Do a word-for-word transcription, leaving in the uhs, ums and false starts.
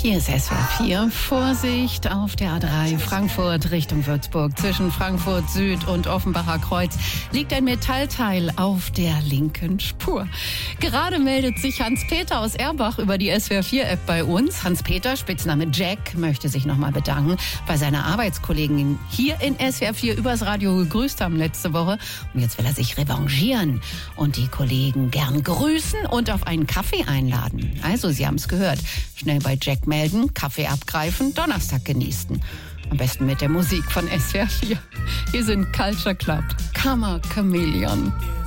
Hier ist S W R vier. Vorsicht auf der A drei Frankfurt Richtung Würzburg. Zwischen Frankfurt Süd und Offenbacher Kreuz liegt ein Metallteil auf der linken Spur. Gerade meldet sich Hans-Peter aus Erbach über die S W R vier App bei uns. Hans-Peter, Spitzname Jack, möchte sich nochmal bedanken bei seiner Arbeitskollegen hier in S W R vier übers Radio gegrüßt haben letzte Woche. Und jetzt will er sich revanchieren und die Kollegen gern grüßen und auf einen Kaffee einladen. Also, Sie haben es gehört. Schnell bei Jack melden, Kaffee abgreifen, Donnerstag genießen. Am besten mit der Musik von S W R vier. Hier sind Culture Club, Kammer Chameleon.